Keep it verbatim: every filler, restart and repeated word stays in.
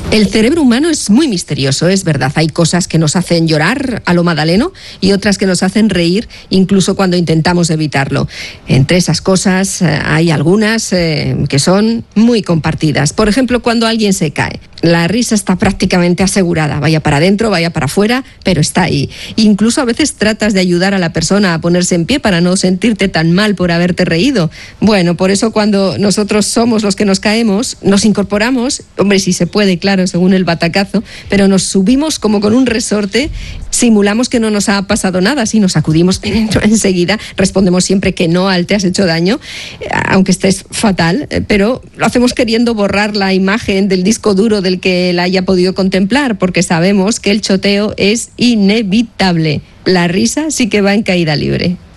El cerebro humano es muy misterioso, es verdad. Hay cosas que nos hacen llorar a lo Madaleno y otras que nos hacen reír incluso cuando intentamos evitarlo. Entre esas cosas eh, hay algunas eh, que son muy compartidas. Por ejemplo, cuando alguien se cae. La risa está prácticamente asegurada, vaya para adentro, vaya para afuera, pero está ahí. Incluso a veces tratas de ayudar a la persona a ponerse en pie para no sentirte tan mal por haberte reído. Bueno, por eso cuando nosotros somos los que nos caemos, nos incorporamos, hombre, si se puede, claro, según el batacazo, pero nos subimos como con un resorte, simulamos que no nos ha pasado nada, si nos sacudimos enseguida, respondemos siempre que no al te has hecho daño, aunque estés fatal, pero lo hacemos queriendo borrar la imagen del disco duro del que la haya podido contemplar, porque sabemos que el choteo es inevitable. La risa sí que va en caída libre.